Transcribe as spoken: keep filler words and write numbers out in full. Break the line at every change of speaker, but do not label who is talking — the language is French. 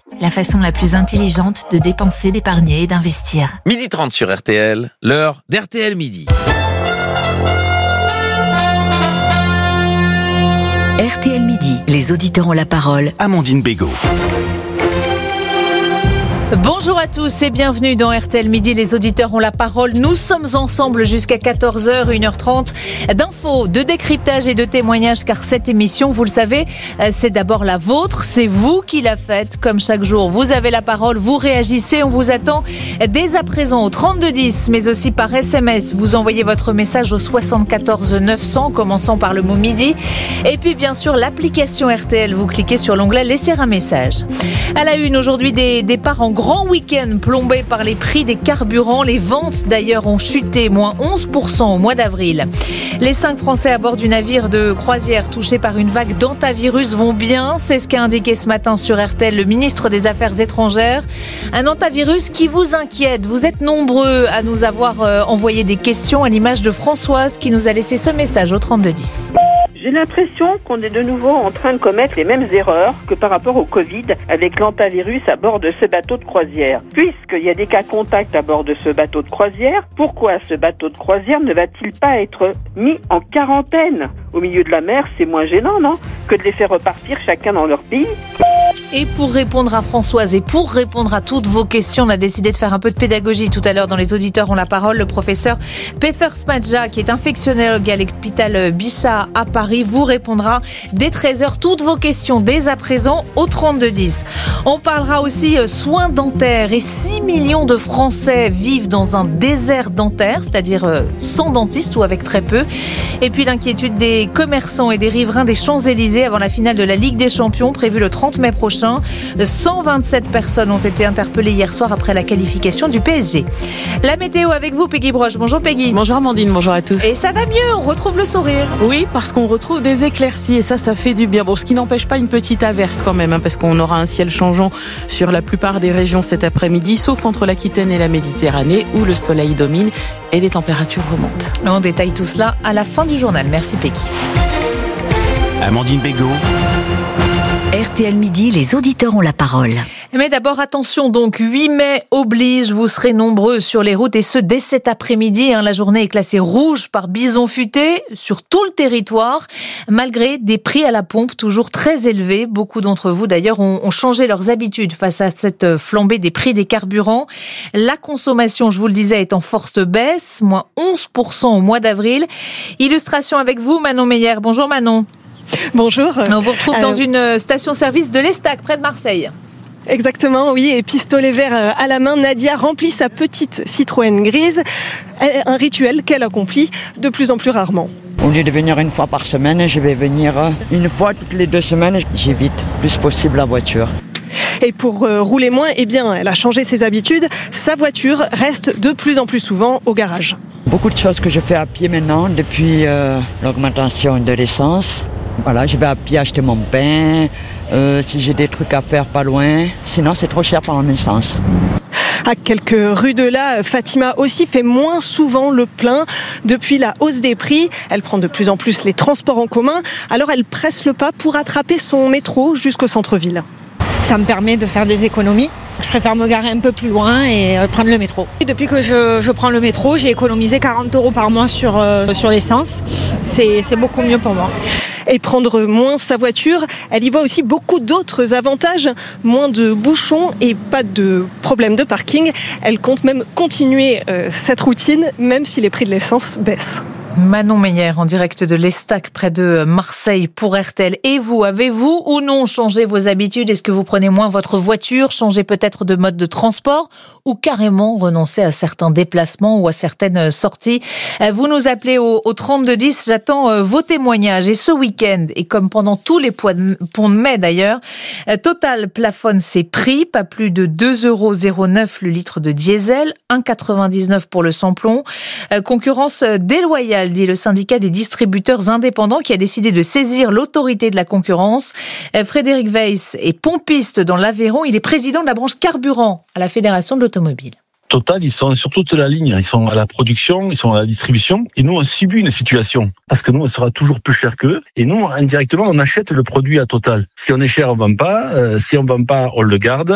la façon la plus intelligente de dépenser, d'épargner et d'investir.
midi trente sur R T L, l'heure d'R T L Midi.
R T L Midi, les auditeurs ont la parole.
Amandine Bégaud.
Bonjour à tous et bienvenue dans R T L Midi, les auditeurs ont la parole. Nous sommes ensemble jusqu'à quatorze heures, une heure trente d'infos, de décryptage et de témoignages, car cette émission, vous le savez, c'est d'abord la vôtre, c'est vous qui la faites. Comme chaque jour, vous avez la parole, vous réagissez, on vous attend dès à présent au trente-deux dix, mais aussi par S M S. Vous envoyez votre message au soixante-quatorze neuf cents, commençant par le mot midi. Et puis bien sûr, l'application R T L, vous cliquez sur l'onglet laisser un message. À la une aujourd'hui, des départs en grand week-end plombé par les prix des carburants. Les ventes d'ailleurs ont chuté, moins onze pour cent au mois d'avril. Les cinq Français à bord du navire de croisière touchés par une vague d'antavirus vont bien. C'est ce qu'a indiqué ce matin sur R T L le ministre des Affaires étrangères. Un antavirus qui vous inquiète. Vous êtes nombreux à nous avoir euh, envoyé des questions, à l'image de Françoise qui nous a laissé ce message au trente-deux dix.
J'ai l'impression qu'on est de nouveau en train de commettre les mêmes erreurs que par rapport au Covid avec l'antavirus à bord de ce bateau de croisière. Puisqu'il y a des cas contacts à bord de ce bateau de croisière, pourquoi ce bateau de croisière ne va-t-il pas être mis en quarantaine au milieu de la mer? C'est moins gênant, non? Que de les faire repartir chacun dans leur pays.
Et pour répondre à Françoise et pour répondre à toutes vos questions, on a décidé de faire un peu de pédagogie tout à l'heure dans Les auditeurs ont la parole. Le professeur Peffer Smadja, qui est infectiologue à l'hôpital Bichat à Paris, vous répondra dès treize heures toutes vos questions dès à présent au trente-deux dix. On parlera aussi soins dentaires et six millions de Français vivent dans un désert dentaire, c'est-à-dire sans dentiste ou avec très peu. Et puis l'inquiétude des commerçants et des riverains des Champs-Élysées avant la finale de la Ligue des Champions prévue le trente mai prochain. cent vingt-sept personnes ont été interpellées hier soir après la qualification du P S G. La météo avec vous, Peggy Broche. Bonjour Peggy.
Bonjour Amandine, bonjour à tous.
Et ça va mieux, on retrouve le sourire.
Oui, parce qu'on retrouve des éclaircies et ça, ça fait du bien. Bon, ce qui n'empêche pas une petite averse quand même, hein, parce qu'on aura un ciel changeant sur la plupart des régions cet après-midi, sauf entre l'Aquitaine et la Méditerranée où le soleil domine et les températures remontent.
On détaille tout cela à la fin du journal. Merci Peggy.
Amandine Bégaud.
R T L Midi, les auditeurs ont la parole.
Mais d'abord, attention, donc huit mai oblige, vous serez nombreux sur les routes et ce dès cet après-midi. Hein, la journée est classée rouge par bison futé sur tout le territoire, malgré des prix à la pompe toujours très élevés. Beaucoup d'entre vous d'ailleurs ont, ont changé leurs habitudes face à cette flambée des prix des carburants. La consommation, je vous le disais, est en forte baisse, moins onze pour cent au mois d'avril. Illustration avec vous, Manon Meyer. Bonjour Manon.
Bonjour.
On vous retrouve dans une station-service de l'Estac, près de Marseille.
Exactement, oui, et pistolet vert à la main, Nadia remplit sa petite Citroën grise. Un rituel qu'elle accomplit de plus en plus rarement.
Au lieu de venir une fois par semaine, je vais venir une fois toutes les deux semaines. J'évite le plus possible la voiture.
Et pour euh, rouler moins, eh bien, elle a changé ses habitudes. Sa voiture reste de plus en plus souvent au garage.
Beaucoup de choses que je fais à pied maintenant depuis euh, l'augmentation de l'essence. Voilà, je vais à pied acheter mon pain, euh, si j'ai des trucs à faire pas loin. Sinon, c'est trop cher par l'essence.
À quelques rues de là, Fatima aussi fait moins souvent le plein. Depuis la hausse des prix, elle prend de plus en plus les transports en commun. Alors elle presse le pas pour attraper son métro jusqu'au centre-ville.
Ça me permet de faire des économies. Je préfère me garer un peu plus loin et prendre le métro. Et depuis que je, je prends le métro, j'ai économisé quarante euros par mois sur, euh, sur l'essence. C'est, c'est beaucoup mieux pour moi.
Et prendre moins sa voiture, elle y voit aussi beaucoup d'autres avantages. Moins de bouchons et pas de problème de parking. Elle compte même continuer euh, cette routine, même si les prix de l'essence baissent.
Manon Meyer en direct de l'Estac près de Marseille pour R T L. Et vous, avez-vous ou non changé vos habitudes? Est-ce que vous prenez moins votre voiture, changez peut-être de mode de transport ou carrément renoncez à certains déplacements ou à certaines sorties? Vous nous appelez au, au trente-deux dix, j'attends vos témoignages. Et ce week-end, et comme pendant tous les ponts de mai d'ailleurs, Total plafonne ses prix, pas plus de deux euros zéro neuf le litre de diesel, un euro quatre-vingt-dix-neuf pour le sans-plomb. Concurrence déloyale, dit le syndicat des distributeurs indépendants qui a décidé de saisir l'autorité de la concurrence. Frédéric Weiss est pompiste dans l'Aveyron. Il est président de la branche carburant à la Fédération de l'automobile.
Total, ils sont sur toute la ligne. Ils sont à la production, ils sont à la distribution. Et nous, on subit une situation. Parce que nous, on sera toujours plus cher qu'eux. Et nous, indirectement, on achète le produit à Total. Si on est cher, on ne vend pas. Euh, si on ne vend pas, on le garde.